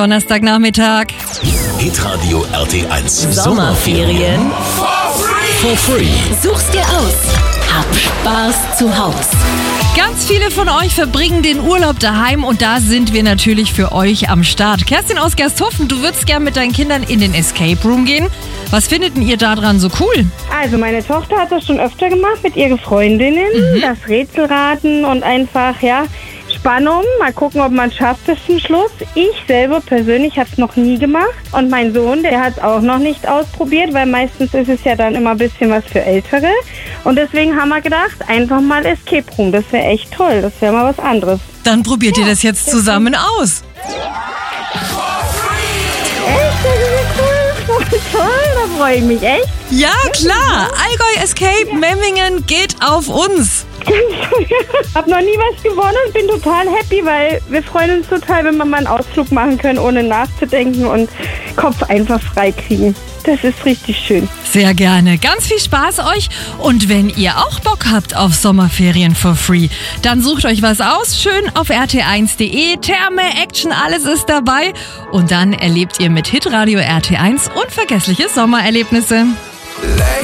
Donnerstagnachmittag. Hitradio RT1 Sommerferien for free. Such's dir aus. Hab Spaß zu Haus. Ganz viele von euch verbringen den Urlaub daheim und da sind wir natürlich für euch am Start. Kerstin aus Gersthofen, du würdest gern mit deinen Kindern in den Escape Room gehen. Was findet ihr da dran so cool? Also meine Tochter hat das schon öfter gemacht mit ihren Freundinnen. Das Rätselraten und einfach, Spannung. Mal gucken, ob man es schafft bis zum Schluss. Ich selber persönlich habe es noch nie gemacht. Und mein Sohn, der hat es auch noch nicht ausprobiert, weil meistens ist es ja dann immer ein bisschen was für Ältere. Und deswegen haben wir gedacht, einfach mal Escape Room. Das wäre echt toll. Das wäre mal was anderes. Dann probiert ihr das jetzt zusammen aus. Echt? Das ist cool. Voll toll. Da freue ich mich echt. Ja, klar. Allgäu Escape Memmingen geht auf uns. Hab noch nie was gewonnen und bin total happy, weil wir freuen uns total, wenn wir mal einen Ausflug machen können, ohne nachzudenken und Kopf einfach frei kriegen. Das ist richtig schön. Sehr gerne. Ganz viel Spaß euch. Und wenn ihr auch Bock habt auf Sommerferien for free, dann sucht euch was aus. Schön auf rt1.de. Therme, Action, alles ist dabei. Und dann erlebt ihr mit Hitradio RT1 unvergessliche Sommererlebnisse.